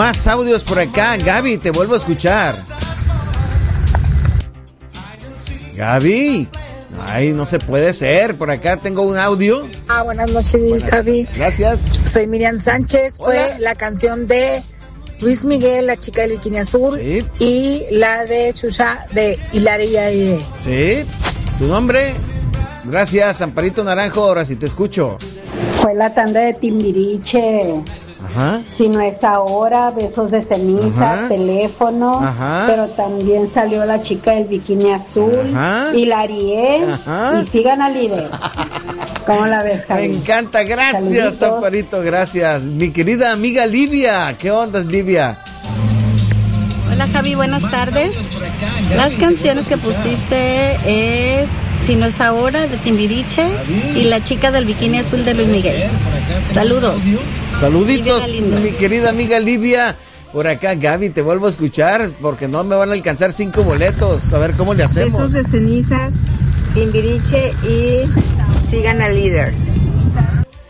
más audios por acá. Gaby, te vuelvo a escuchar. Gaby. Ay, no se puede ser. Por acá tengo un audio. Buenas noches, Gaby. Gracias. Soy Miriam Sánchez. Hola. Fue la canción de Luis Miguel, La chica del bikini azul. Sí. Y la de Chucha de Hilaria. Sí. ¿Tu nombre? Gracias, Amparito Naranjo. Ahora sí te escucho. Fue la tanda de Timbiriche. Ajá. Si no es ahora, Besos de ceniza, Ajá. Teléfono. Ajá. Pero también salió La chica del bikini azul. Ajá. Y la Ariel. Ajá. Y sigan al líder. ¿Cómo la ves, Javi? Me encanta, gracias, Saluditos. Amparito, gracias. Mi querida amiga Livia, ¿qué onda, Livia? Hola Javi, buenas tardes. Las canciones que pusiste es Si no es ahora de Timbiriche y La chica del bikini azul de Luis Miguel. Saludos. Saluditos, Livia Galindo. mi querida amiga Livia. Por acá, Gaby, te vuelvo a escuchar porque no me van a alcanzar 5 boletos. A ver cómo le hacemos. Besos de cenizas, Timbiriche y sigan al líder.